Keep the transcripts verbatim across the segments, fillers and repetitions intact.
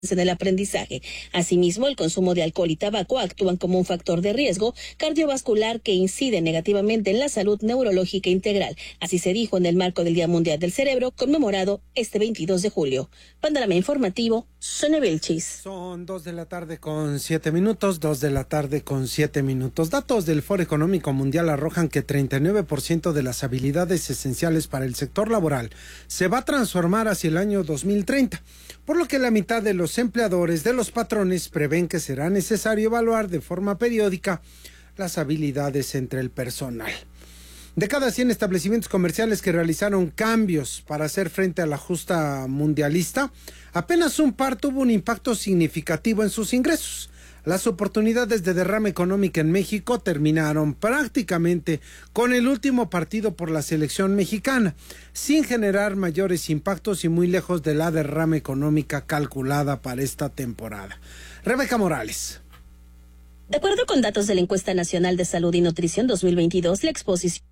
en el aprendizaje. Asimismo, el consumo de alcohol y tabaco actúan como un factor de riesgo cardiovascular que incide negativamente en la salud neurológica integral. Así se dijo en el marco del Día Mundial del Cerebro, conmemorado este veintidós de julio. Panorama informativo, Sonia Vilchis. Son dos de la tarde con siete minutos, dos de la tarde con siete minutos. Datos del Foro Económico Mundial arrojan que treinta y nueve por ciento de las habilidades esenciales para el sector laboral se va a transformar hacia el año dos mil treinta, por lo que la mitad de los empleadores de los patrones prevén que será necesario evaluar de forma periódica las habilidades entre el personal. De cada cien establecimientos comerciales que realizaron cambios para hacer frente a la justa mundialista, apenas un par tuvo un impacto significativo en sus ingresos. Las oportunidades de derrama económica en México terminaron prácticamente con el último partido por la selección mexicana, sin generar mayores impactos y muy lejos de la derrama económica calculada para esta temporada. Rebeca Morales. De acuerdo con datos de la Encuesta Nacional de Salud y Nutrición dos mil veintidós, la exposición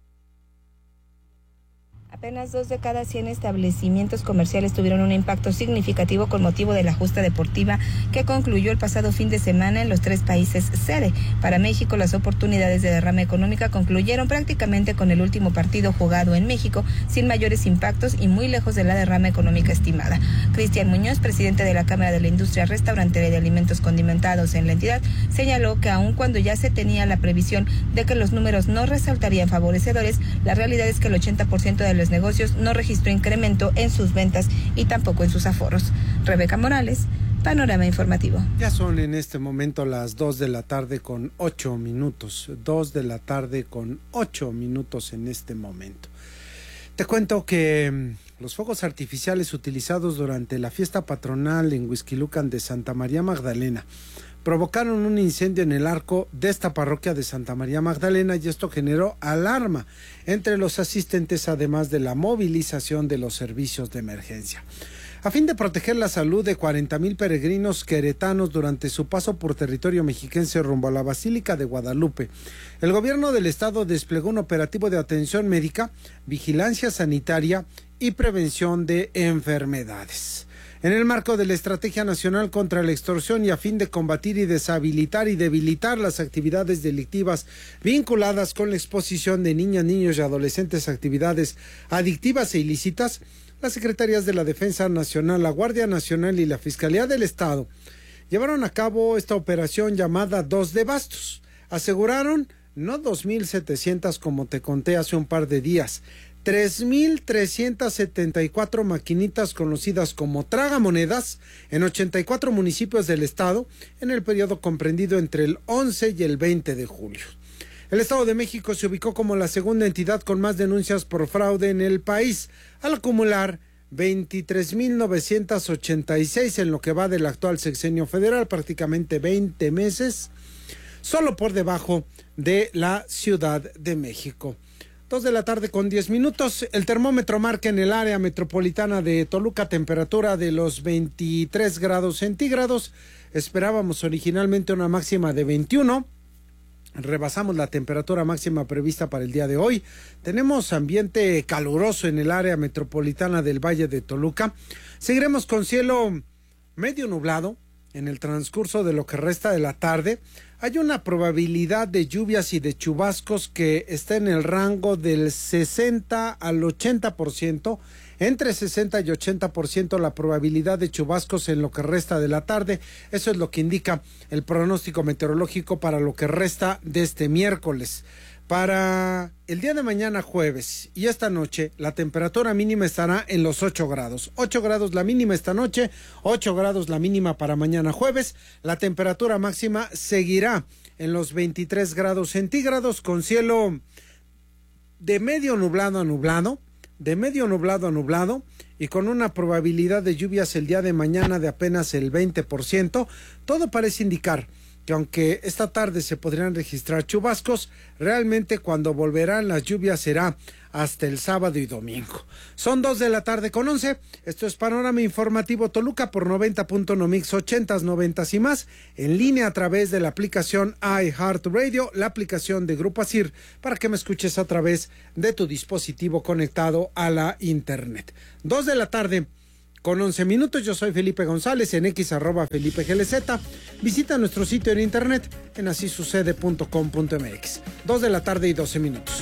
Apenas dos de cada cien establecimientos comerciales tuvieron un impacto significativo con motivo de la justa deportiva que concluyó el pasado fin de semana en los tres países sede. Para México, las oportunidades de derrama económica concluyeron prácticamente con el último partido jugado en México, sin mayores impactos y muy lejos de la derrama económica estimada. Cristian Muñoz, presidente de la Cámara de la Industria Restaurantera y de Alimentos Condimentados en la entidad, señaló que aun cuando ya se tenía la previsión de que los números no resultarían favorecedores, la realidad es que el ochenta por ciento de los negocios no registró incremento en sus ventas y tampoco en sus aforos. Rebeca Morales, Panorama Informativo. Ya son en este momento las dos de la tarde con ocho minutos. Dos de la tarde con ocho minutos en este momento. Te cuento que los fuegos artificiales utilizados durante la fiesta patronal en Huixquilucan de Santa María Magdalena provocaron un incendio en el arco de esta parroquia de Santa María Magdalena y esto generó alarma entre los asistentes, además de la movilización de los servicios de emergencia. A fin de proteger la salud de cuarenta mil peregrinos queretanos durante su paso por territorio mexiquense rumbo a la Basílica de Guadalupe, el gobierno del estado desplegó un operativo de atención médica, vigilancia sanitaria y prevención de enfermedades. En el marco de la Estrategia Nacional contra la Extorsión y a fin de combatir y deshabilitar y debilitar las actividades delictivas vinculadas con la exposición de niñas, niños y adolescentes a actividades adictivas e ilícitas, las Secretarías de la Defensa Nacional, la Guardia Nacional y la Fiscalía del Estado llevaron a cabo esta operación llamada Dos de Bastos. Aseguraron no dos mil setecientas como te conté hace un par de días, tres mil trescientas setenta y cuatro maquinitas conocidas como tragamonedas en ochenta y cuatro municipios del estado en el periodo comprendido entre el once y el veinte de julio. El Estado de México se ubicó como la segunda entidad con más denuncias por fraude en el país, al acumular veintitrés mil novecientas ochenta y seis en lo que va del actual sexenio federal, prácticamente veinte meses, solo por debajo de la Ciudad de México. Dos de la tarde con diez minutos, el termómetro marca en el área metropolitana de Toluca temperatura de los veintitrés grados centígrados, esperábamos originalmente una máxima de veintiuno, rebasamos la temperatura máxima prevista para el día de hoy, tenemos ambiente caluroso en el área metropolitana del Valle de Toluca, seguiremos con cielo medio nublado en el transcurso de lo que resta de la tarde. Hay una probabilidad de lluvias y de chubascos que está en el rango del sesenta al ochenta por ciento, entre sesenta y ochenta por ciento la probabilidad de chubascos en lo que resta de la tarde. Eso es lo que indica el pronóstico meteorológico para lo que resta de este miércoles. Para el día de mañana jueves y esta noche, la temperatura mínima estará en los ocho grados. ocho grados la mínima esta noche, ocho grados la mínima para mañana jueves. La temperatura máxima seguirá en los veintitrés grados centígrados con cielo de medio nublado a nublado, de medio nublado a nublado y con una probabilidad de lluvias el día de mañana de apenas el veinte por ciento. Todo parece indicar que aunque esta tarde se podrían registrar chubascos, realmente cuando volverán las lluvias será hasta el sábado y domingo. Son dos de la tarde con once, esto es Panorama Informativo Toluca por noventa punto uno Mix, ochentas, noventas y más, en línea a través de la aplicación iHeartRadio, la aplicación de Grupo Asir, para que me escuches a través de tu dispositivo conectado a la internet. Dos de la tarde con once minutos. Yo soy Felipe González, en X arroba Felipe G L Z. Visita nuestro sitio en internet en así sucede punto com punto m x. dos de la tarde y doce minutos.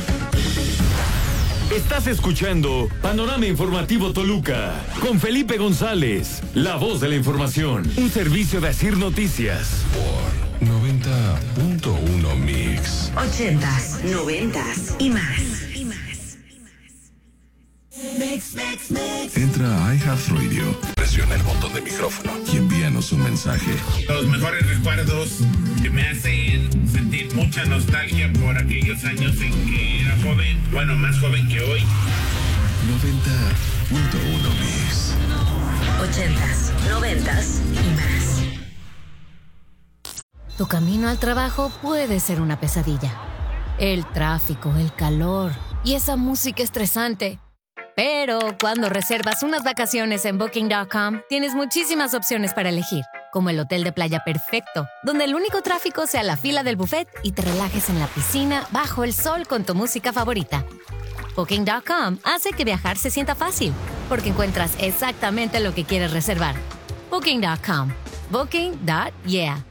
Estás escuchando Panorama Informativo Toluca con Felipe González, la voz de la información. Un servicio de Asir Noticias. Por noventa punto uno Mix. Ochentas, noventas y más. Entra a iHeartRadio, presiona el botón de micrófono y envíanos un mensaje. Los mejores recuerdos que me hacen sentir mucha nostalgia por aquellos años en que era joven, bueno, más joven que hoy. noventa punto uno Mix. Ochentas, noventas y más. Tu camino al trabajo puede ser una pesadilla. El tráfico, el calor y esa música estresante. Pero cuando reservas unas vacaciones en Booking punto com, tienes muchísimas opciones para elegir, como el hotel de playa perfecto, donde el único tráfico sea la fila del buffet y te relajes en la piscina bajo el sol con tu música favorita. Booking punto com hace que viajar se sienta fácil, porque encuentras exactamente lo que quieres reservar. Booking punto com. Booking. Yeah.